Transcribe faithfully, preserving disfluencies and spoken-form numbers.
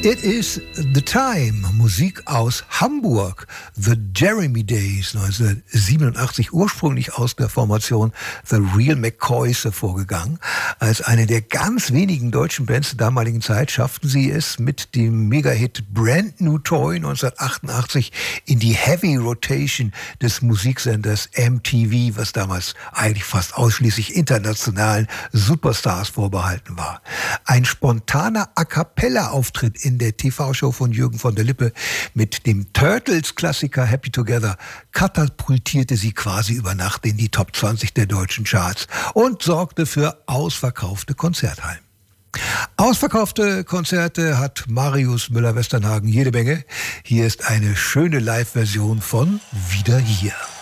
It is the time. Musik aus Hamburg. The Jeremy Days neunzehnhundertsiebenundachtzig, ursprünglich aus der Formation The Real McCoys hervorgegangen. Als eine der ganz wenigen deutschen Bands der damaligen Zeit schafften sie es mit dem Mega-Hit Brand New Toy neunzehnhundertachtundachtzig in die Heavy Rotation des Musiksenders M T V, was damals eigentlich fast ausschließlich internationalen Superstars vorbehalten war. Ein spontaner A-Cappella-Auftritt in der T V-Show von Jürgen von der Lippe mit dem Turtles-Klassiker Happy Together katapultierte sie quasi über Nacht in die Top zwanzig der deutschen Charts und sorgte für ausverkaufte Konzerthallen. Ausverkaufte Konzerte hat Marius Müller-Westernhagen jede Menge. Hier ist eine schöne Live-Version von Wieder hier.